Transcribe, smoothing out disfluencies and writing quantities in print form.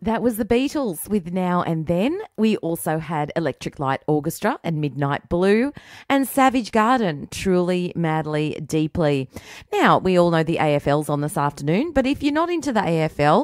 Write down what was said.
That was the Beatles with Now and Then. We also had Electric Light Orchestra and Midnight Blue and Savage Garden, Truly, Madly, Deeply. Now, we all know the AFL's on this afternoon, but if you're not into the AFL,